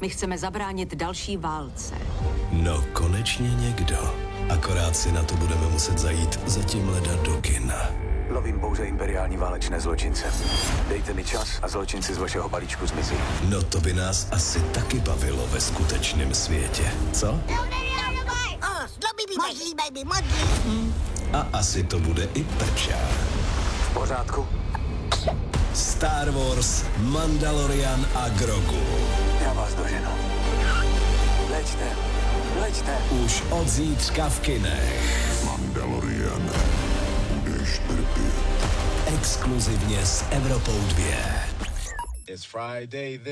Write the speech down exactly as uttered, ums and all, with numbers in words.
My chceme zabránit další válce. No, konečně někdo. Akorát si na to budeme muset zajít za tím leda do kina. Lovím pouze imperiální válečné zločince. Dejte mi čas a zločinci z vašeho balíčku zmizí. No to by nás asi taky bavilo ve skutečném světě, co? A asi to bude i prča. V pořádku? Star Wars, Mandalorian a Grogu. Já vás doženu. Leďte, leďte. Už od zítřka v kinech. Mandalorian, budeš trpět. Exkluzivně s Evropou dva. It's Friday.